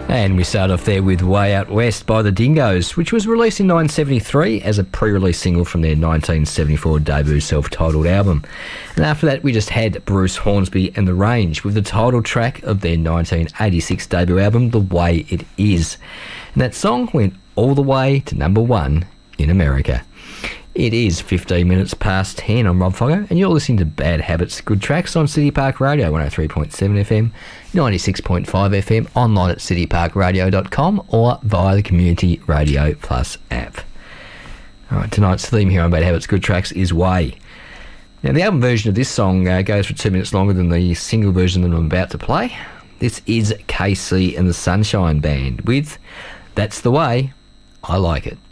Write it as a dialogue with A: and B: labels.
A: And we start off there with Way Out West by the Dingoes, which was released in 1973 as a pre-release single from their 1974 debut self-titled album. And after that, we just had Bruce Hornsby and The Range with the title track of their 1986 debut album, The Way It Is. And that song went all the way to number 1 in America. It is 15 minutes past 10 on Rob Foggo, and you're listening to Bad Habits, Good Tracks on City Park Radio, 103.7 FM, 96.5 FM, online at cityparkradio.com or via the Community Radio Plus app. All right, tonight's theme here on Bad Habits, Good Tracks is Way. Now, the album version of this song goes for 2 minutes longer than the single version that I'm about to play. This is KC and the Sunshine Band with That's the Way I Like It.